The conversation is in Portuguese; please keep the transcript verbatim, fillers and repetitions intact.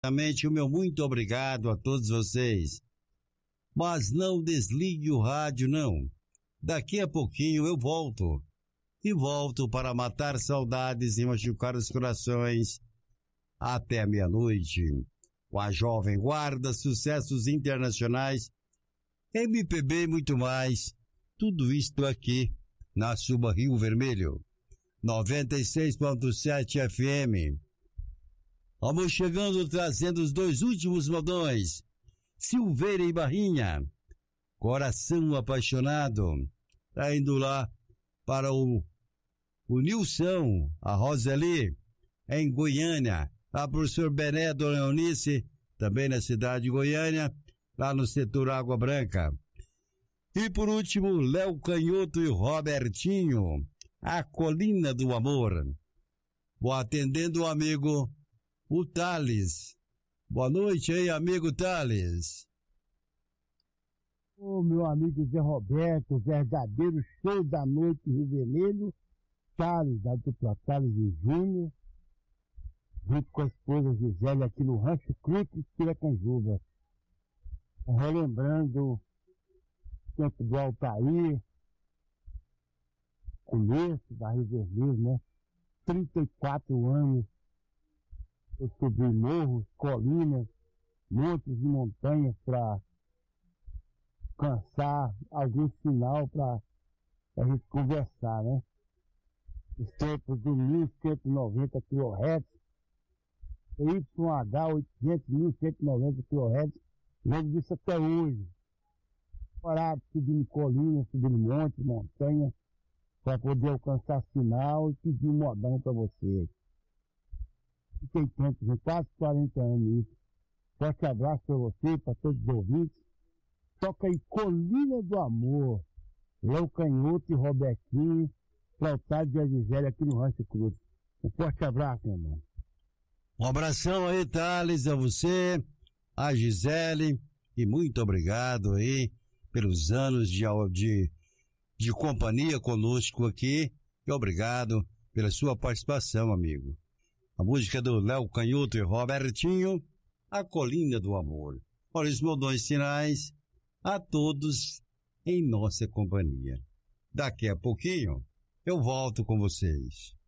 O meu muito obrigado a todos vocês. Mas não desligue o rádio, não. Daqui a pouquinho eu volto. E volto para matar saudades e machucar os corações até a meia-noite. Com a Jovem Guarda, sucessos internacionais, M P B e muito mais. Tudo isto aqui na Suba Rio Vermelho. noventa e seis ponto sete F M. Vamos chegando, trazendo os dois últimos modões. Silveira e Barrinha. Coração Apaixonado. Tá indo lá para o, o Nilson, a Roseli, em Goiânia. A professor Bené do Leonice, também na cidade de Goiânia, lá no setor Água Branca. E por último, Léo Canhoto e Robertinho, a Colina do Amor. Vou atendendo o amigo, o Thales. Boa noite aí, amigo Thales. Ô, meu amigo Zé Roberto, verdadeiro show da noite Rio Vermelho, Thales, da dupla Thales e Júnior, junto com a esposa Gisele aqui no Rancho Cruz, Piracanjuba. Relembrando o tempo do Altair, começo da Rio Vermelho, né? trinta e quatro anos. Eu subi morros, colinas, montes e montanhas para alcançar algum sinal para a gente conversar, né? Os tempos de mil cento e noventa kHz, Y H oitocentos, mil cento e noventa kHz, logo disso até hoje. Parado subindo colina, subindo monte, montanha, para poder alcançar sinal e pedir um modão para vocês. Fiquei tempo, já quase quarenta anos isso. Forte abraço para você, para todos os ouvintes. Toca aí Colina do Amor, Léo Canhoto e Robertinho, Flautado de Gisele aqui no Rancho Cruz. Um forte abraço, meu irmão. Um abração aí, Thales, a você, a Gisele, e muito obrigado aí pelos anos de, de, de companhia conosco aqui, e obrigado pela sua participação, amigo. A música do Léo Canhoto e Robertinho, A Colina do Amor. Olha os modões finais a todos em nossa companhia. Daqui a pouquinho eu volto com vocês.